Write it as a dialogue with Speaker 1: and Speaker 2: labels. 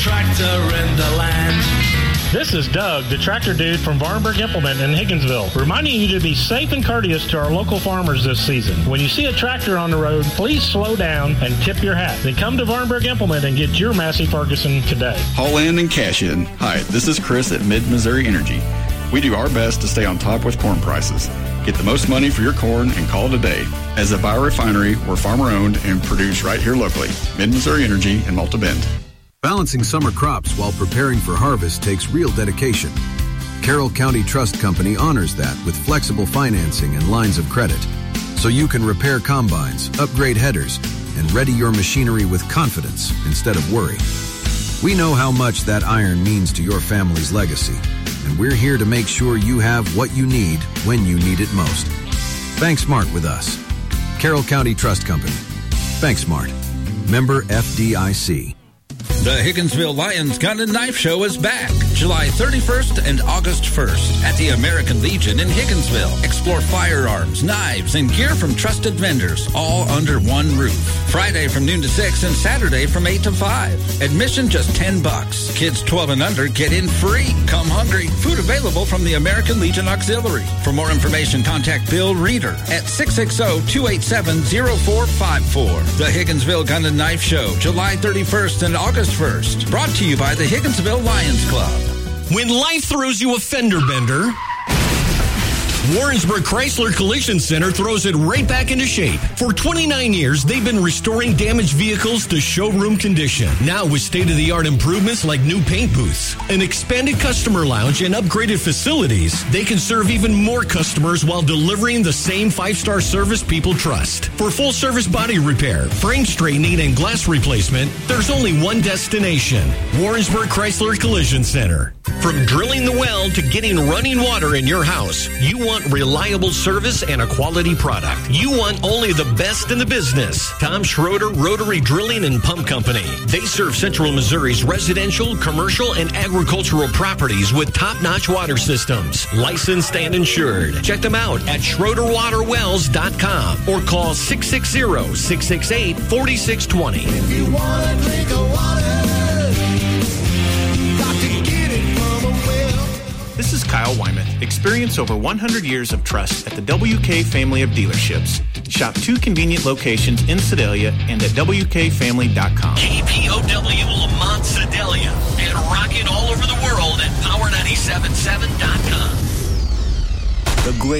Speaker 1: tractor in the land.
Speaker 2: This is Doug, the tractor dude from Varnberg Implement in Higginsville, reminding you to be safe and courteous to our local farmers this season. When you see a tractor on the road, please slow down and tip your hat. Then come to Varnberg Implement and get your Massey Ferguson today.
Speaker 3: Haul in and cash in. Hi, this is Chris at Mid-Missouri Energy. We do our best to stay on top with corn prices. Get the most money for your corn and call it a day. As a biorefinery, we're farmer-owned and produce right here locally. Mid-Missouri Energy in Malta Bend.
Speaker 4: Balancing summer crops while preparing for harvest takes real dedication. Carroll County Trust Company honors that with flexible financing and lines of credit, so you can repair combines, upgrade headers, and ready your machinery with confidence instead of worry. We know how much that iron means to your family's legacy, and we're here to make sure you have what you need when you need it most. Bank smart with us. Carroll County Trust Company. Bank smart. Member FDIC.
Speaker 5: The Higginsville Lions Gun and Knife Show is back July 31st and August 1st at the American Legion in Higginsville. Explore firearms, knives, and gear from trusted vendors, all under one roof. Friday from noon to 6 and Saturday from 8 to 5. Admission just $10. Kids 12 and under get in free. Come hungry. Food available from the American Legion Auxiliary. For more information, contact Bill Reeder at 660-287-0454. The Higginsville Gun and Knife Show, July 31st and August 1st. Brought to you by the Higginsville Lions Club.
Speaker 6: When life throws you a fender bender, Warrensburg Chrysler Collision Center throws it right back into shape. For 29 years, they've been restoring damaged vehicles to showroom condition. Now with state-of-the-art improvements like new paint booths, an expanded customer lounge, and upgraded facilities, they can serve even more customers while delivering the same 5-star service people trust. For full-service body repair, frame straightening, and glass replacement, there's only one destination: Warrensburg Chrysler Collision Center. From drilling the well to getting running water in your house, you want reliable service and a quality product. You want only the best in the business. Tom Schroeder Rotary Drilling and Pump Company. They serve Central Missouri's residential, commercial, and agricultural properties with top-notch water systems. Licensed and insured. Check them out at SchroederWaterWells.com or call 660-668-4620.
Speaker 1: If you want to drink a water, got to get it from a well.
Speaker 7: This is Kyle Wyman. Experience over 100 years of trust at the WK family of dealerships. Shop 2 convenient locations in Sedalia and at WKFamily.com.
Speaker 6: KPOW Lamont Sedalia and rocking all over the world at Power977.com.
Speaker 8: The